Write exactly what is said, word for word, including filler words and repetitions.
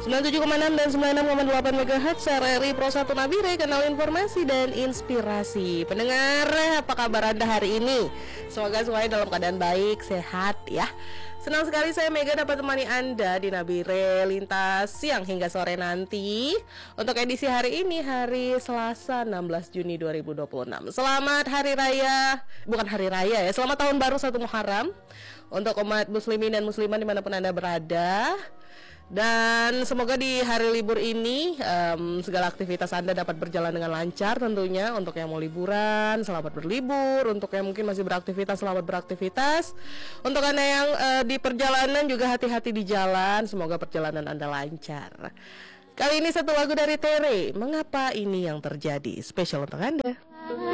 sembilan puluh tujuh koma enam dan sembilan puluh enam koma delapan megahertz R R I Pro satu Nabire, kanal informasi dan inspirasi. Pendengar, apa kabar Anda hari ini? Semoga semuanya dalam keadaan baik, sehat ya. Senang sekali saya Mega dapat temani Anda di Nabire Lintas siang hingga sore nanti. Untuk edisi hari ini, hari Selasa enam belas Juni dua ribu dua puluh enam. Selamat Hari Raya, bukan Hari Raya ya, selamat Tahun Baru satu Muharram untuk umat muslimin dan musliman dimanapun Anda berada. Dan semoga di hari libur ini um, segala aktivitas Anda dapat berjalan dengan lancar tentunya. Untuk yang mau liburan, selamat berlibur. Untuk yang mungkin masih beraktivitas, selamat beraktivitas. Untuk Anda yang uh, di perjalanan juga hati-hati di jalan. Semoga perjalanan Anda lancar. Kali ini satu lagu dari Tere, Mengapa Ini Yang Terjadi, spesial untuk Anda.